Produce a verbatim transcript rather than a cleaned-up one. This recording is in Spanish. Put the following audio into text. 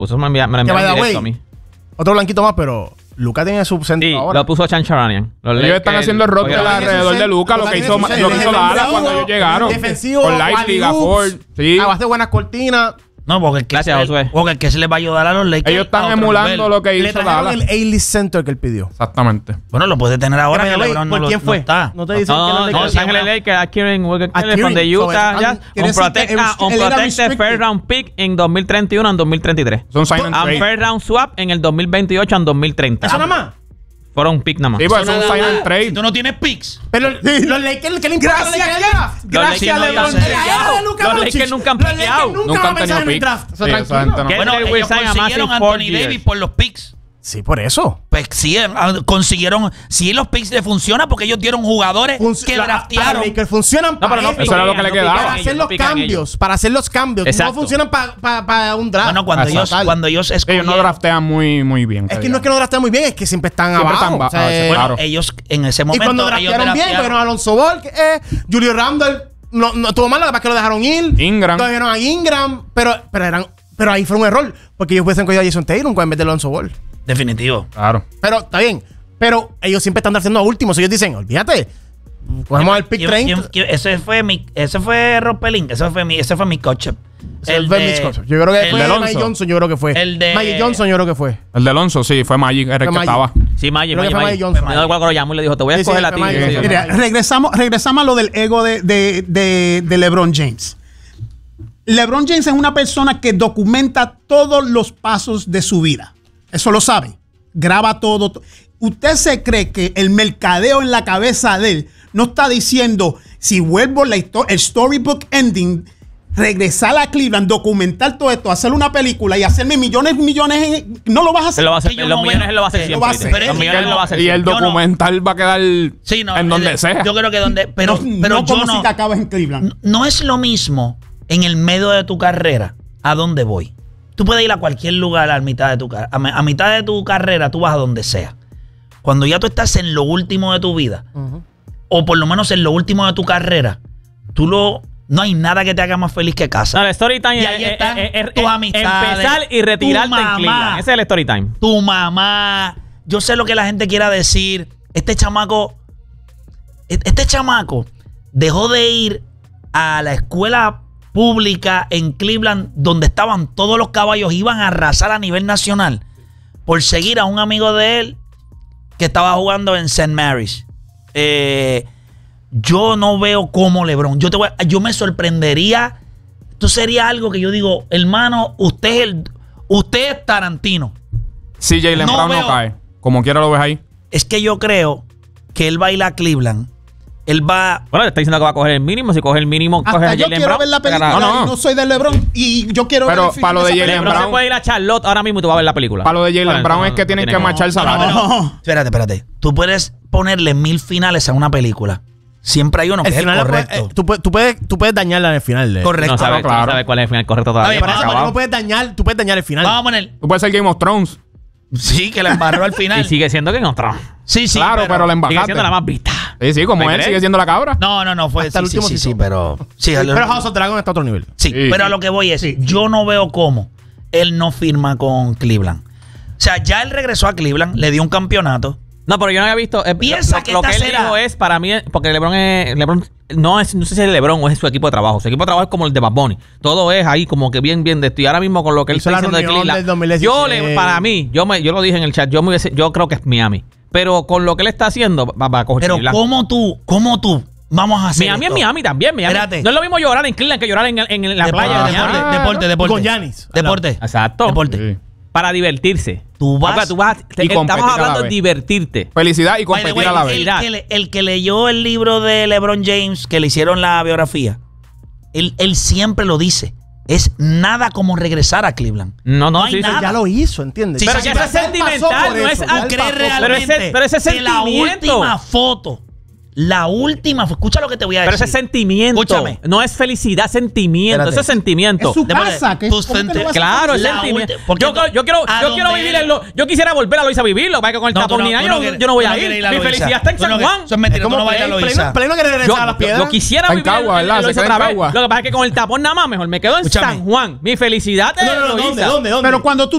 Puso, me, me lo enviaron directo a mí. Otro blanquito más, pero Luka tiene su centro sí, ahora. Lo puso Chan Charanian. Ellos están haciendo el roster alrededor de Luka, lo que hizo Dallas cuando ellos llegaron. Defensivo, con Lively, Gafford. Sí. A base de buenas cortinas. No, porque el que, Gracias, se, Josué. porque el que se les va a ayudar a los Lakers. Ellos están emulando lo que Le hizo trajeron Dallas. el A-List Center que él pidió. Exactamente. Bueno, lo puede tener ahora que Pero, LeBron no, ¿por lo, quién fue? no está. No te dicen No, que no, los no, Lakers- Los Ángeles Lakers adquieren Walker Adquieren. Kessler de So, Utah. es- Ya, quiere un decir protect, que ah, un él era protected restricted. first round pick en dos mil treinta y uno en dos mil treinta y tres. Son sign and And trade. first round swap en el dos mil veintiocho en dos mil treinta. ¿Eso nada más? Fueron un pick nada más. Sí, pues Eso son nada sign más. and trade. Si tú no tienes picks. Pero los Lakers, ¿qué le importa? Gracias, Los Lakers? Gracias, no, LeBron. yo sé. Los Lakers nunca han Los pickeado. Lakers nunca Nunca van han a pensar tenido en el pick. draft. Eso Sí, tranquilo. esa gente no. ¿Qué? Bueno, Kennedy ellos Wilson a consiguieron massive a four Anthony years. Davis por los picks. Sí, por eso. Pues sí, ah, consiguieron. Si los picks le funcionan, porque ellos dieron jugadores Func- que la- draftearon. Para Lakers funcionan No, para pero no esto. Eso era lo que le pican, quedaba. pican Para ellos, hacer no los pican cambios. ellos. Para hacer los cambios. Exacto. No funcionan para pa, pa un draft. Bueno, cuando ellos, Total. cuando ellos Ellos escogieron. no draftean muy, muy bien. Es que no es que no draftean muy bien, es que siempre están Siempre abajo. están ba- O sea, a veces, eh, Bueno, claro. ellos en ese y momento. cuando ellos draftearon bien, draftearon- cogieron a Alonso Ball, que, eh, Julio Randle no, no tuvo mal, la verdad es que lo dejaron ir. Ingram. Cogieron a Ingram, pero, pero, eran, pero ahí fue un error, porque ellos hubiesen cogido a Jason Tatum en vez de Alonso Ball. Definitivo. Claro. Pero está bien. Pero ellos siempre están drafteando a últimos. Ellos dicen, olvídate, cogemos el pick ¿Quién- treinta. quién- quién- Ese fue mi, ese fue Rob Pelinka, ese fue mi, ese fue mi coach. El de Mitch Cox. Yo creo que el fue de Mike Alonso. Johnson, yo creo que fue. El de- Mike Johnson, yo creo que fue. El de Alonso, sí, fue Magic, era el Fue que Magic. estaba. Sí, Magic, Creo que Magic, fue Magic. Mike Johnson. Me da igual cuando lo llamó y le dijo, te voy a Sí, sí, escoger a fue ti. Mike Sí, Johnson. sí. Mira, regresamos, regresamos a lo del ego de, de, de, de LeBron James. LeBron James es una persona que documenta todos los pasos de su vida. Eso lo sabe. Graba todo. ¿Usted se cree que el mercadeo en la cabeza de él no está diciendo, si vuelvo la histo- el storybook ending, regresar a Cleveland, documentar todo esto, hacer una película y hacerme millones y millones? En, no lo vas a hacer. Él lo va a hacer, Que yo los no millones veo- él lo va a hacer Sí, siempre. lo va a hacer. ¿viste? Pero Los es- millones él lo va a hacer Y el siempre. Yo no- documental va a quedar Sí, no, en donde eh, sea. Yo creo que donde. Pero, no, pero no yo como no. si te acabas en Cleveland. No es lo mismo en el medio de tu carrera a dónde voy. Tú puedes ir a cualquier lugar a mitad de tu carrera. A, a mitad de tu carrera tú vas a donde sea. Cuando ya tú estás en lo último de tu vida, Ujú. o por lo menos en lo último de tu carrera, tú lo. No hay nada que te haga más feliz que casa. No, el story time Y es, ahí es- están es- es- tus es amistades, empezar y retirarte tu en mamá. Cleveland. Ese es el story time. Tu mamá. Yo sé lo que la gente quiera decir. Este chamaco. Este chamaco dejó de ir a la escuela pública en Cleveland, donde estaban todos los caballos, iban a arrasar a nivel nacional, por seguir a un amigo de él que estaba jugando en Saint Mary's. Eh, yo no veo cómo LeBron. Yo, te voy a- yo me sorprendería. Esto sería algo que yo digo, hermano, usted es, el, usted es Tarantino. Si Jaylen no Brown veo- no cae. Como quiera lo ves ahí. Es que yo creo que él va a ir a Cleveland. Él va. Bueno, le está diciendo que va a coger el mínimo. Si coge el mínimo, coge Hasta a yo Jaylen quiero Brown. ver la película. No, no. y no soy de LeBron y yo quiero Pero ver el film para lo de esa Jaylen película. LeBron se Brown- puede ir a Charlotte ahora mismo y tú vas a ver la película. Para lo de Jaylen Bueno, Brown no, es que no tienen tiene que como- marchar salario. No. Espérate, espérate. Tú puedes ponerle mil finales a una película. Siempre hay uno que El es el final, correcto. eh, tú, puedes, tú, puedes, tú puedes dañarla en el final. De, Correcto. No sabe, claro. no sabe cuál es el final correcto todavía. Está bien, Por eso, vamos, porque no puedes dañar, tú puedes dañar el final. Vamos a poner. Tú puedes ser Game of Thrones. Sí, que la embarró al final. Y sigue siendo que en otro. Sí, sí. claro, pero, la Sigue embajaste. siendo la más vista. Sí, sí, como ¿Me él crees? sigue siendo la cabra. No, no, no. Fue Hasta el sí, último sí, sí, season. pero. Sí, Pero el- House of Dragon está a otro nivel. Sí, Sí. pero a lo que voy es, yo no veo cómo él no firma con Cleveland. O sea, ya él regresó a Cleveland, le dio un campeonato. No, pero yo no había visto. eh, Piensa lo, que lo que esta él será- dijo es para mí, porque LeBron es. LeBron no es, no sé si es LeBron o es su equipo de trabajo. Su equipo de trabajo es como el de Bad Bunny. Todo es ahí como que bien, bien de esto. Y ahora mismo con lo que él Hizo está la diciendo de reunión Cleveland. del dos mil dieciséis. Yo le, para mí, yo me, yo lo dije en el chat, yo me hubiese- yo creo que es Miami. Pero con lo que él está haciendo, va, va a coger Pero Cleveland. ¿cómo tú, cómo tú vamos a hacer Miami esto? es Miami también. Miami. Espérate. No es lo mismo llorar en Cleveland que llorar en, en, en la Deporte, playa de deporte, Miami. deporte, deporte. Con Giannis. Deporte. Exacto. Deporte. Sí. Para divertirse. Tú vas- Papá, tú vas a- te- y competir estamos a la hablando de vez. divertirte. Felicidad y By the competir way, a la vez. el, que le, el que leyó el libro de LeBron James, que le hicieron la biografía, él, él siempre lo dice. Es nada como regresar a Cleveland. No, no, hay sí, sí, nada. Ya lo hizo, ¿entiendes? Sí, Pero sí, ya sí, eso es pero él pasó sentimental, por no es eso, al- él ¿Crees pasó por realmente Pero ese- pero ese que la sentimiento. última foto La última, escucha lo que te voy a decir. Pero ese es sentimiento. Escúchame. No es felicidad, sentimiento. Espérate. Eso es sentimiento. Es su Déjame- casa. Que, tus ¿cómo que no senti- va a ser Claro, es La sentimiento. ulti- porque Yo, tú- yo quiero, a yo quiero donde vivir él- en lo. Yo quisiera volver a Loíza a vivirlo. Para que con el No, tú tapón no- ni nada, tú yo, no no- quieres- yo no voy tú a no quieres ir. ir a Mi Loíza. felicidad está en Tú no San quieres- Juan. Eso es mentira, tú ¿Cómo no vas a ir a pleno, Loíza. pleno quiere regresar Yo, a las yo, piedras? yo quisiera Está en vivir Cagua, ¿verdad? en Se Loíza queda en otra vez. Cagua. Lo que pasa es que con el tapón nada más mejor me quedo en Escúchame. San Juan. Mi felicidad es No, no, no, Loíza. ¿dónde, dónde, dónde? Pero cuando tú